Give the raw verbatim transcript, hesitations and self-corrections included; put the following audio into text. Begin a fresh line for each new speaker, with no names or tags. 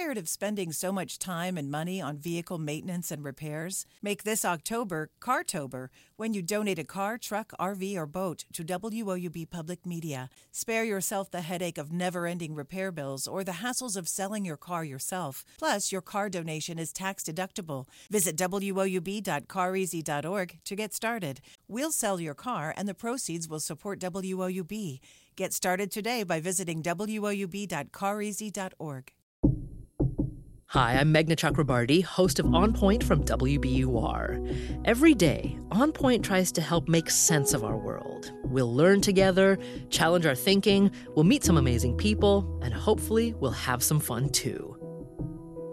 Tired of spending so much time and money on vehicle maintenance and repairs? Make this October Cartober when you donate a car, truck, R V, or boat to W O U B Public Media. Spare yourself the headache of never-ending repair bills or the hassles of selling your car yourself. Plus, your car donation is tax deductible. Visit W O U B dot car easy dot org to get started. We'll sell your car and the proceeds will support W O U B. Get started today by visiting W O U B dot car easy dot org.
Hi, I'm Meghna Chakrabarty, host of On Point from W B U R. Every day, On Point tries to help make sense of our world. We'll learn together, challenge our thinking, we'll meet some amazing people, and hopefully we'll have some fun too.